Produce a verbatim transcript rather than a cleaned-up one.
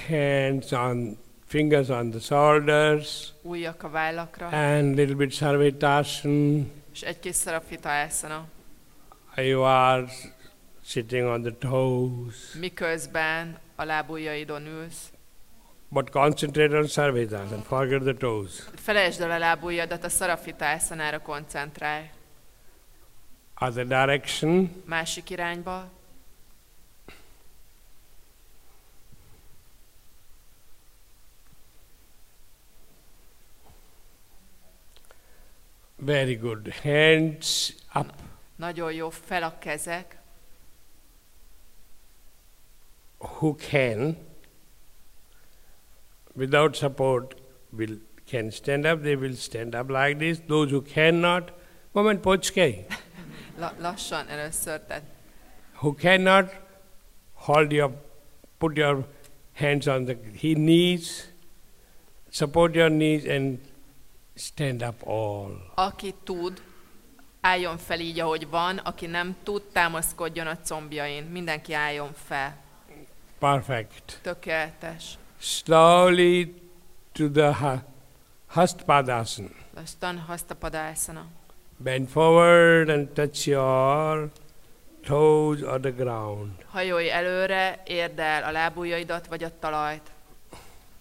hands on, fingers on the shoulders. Ujjak a vállakra. And little bit Sarvitasana. És egy kis Sarvitasana. You are sitting on the toes. Miközben a lábujjaidon ülsz. But concentrate on Sarvitasana, forget the toes. Felejtsd el a lábujjadat, a Sarvitasana-ra koncentrálj. Other direction. Másik irányba. Very good. Hands up. Nagyon jó, fel a kezek. Who can, without support, will can stand up, they will stand up like this. Those who cannot, moment počkej. La- lassan először, tehát. Who cannot, hold your, put your hands on the knees, support your knees and stand up all. Aki tud, álljon fel így, ahogy van, aki nem tud, támaszkodjon a combjain. Mindenki álljon fel. Perfect. Tökéletes. Slowly to the ha- Hastpadasana. Lassan Hastpadasana. Bend forward and touch your toes or the ground. Hajolj előre, érd el a lábujjaidat vagy a talajt.